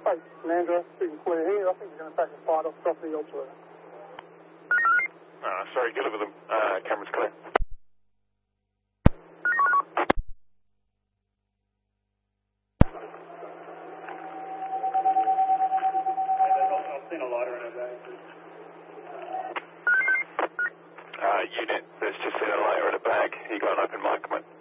Hey, Landra, speaking clear here. I think you're going to take a flight off property elsewhere. Sorry, deliver them. Camera's clear. I've seen a lighter in her bag. Unit, there's just been a lighter in a bag. You got an open mic, mate.